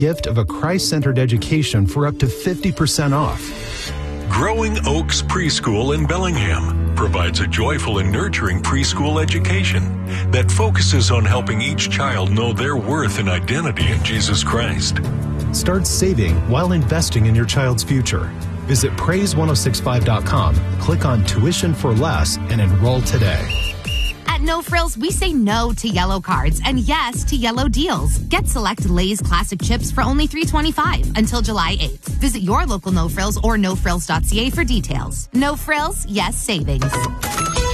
gift of a Christ-centered education for up to 50% off. Growing Oaks Preschool in Bellingham provides a joyful and nurturing preschool education that focuses on helping each child know their worth and identity in Jesus Christ. Start saving while investing in your child's future. Visit praise1065.com, click on Tuition for Less, and enroll today. At No Frills, we say no to yellow cards and yes to yellow deals. Get select Lay's classic chips for only $3.25 until July 8th. Visit your local No Frills or nofrills.ca for details. No Frills, yes savings.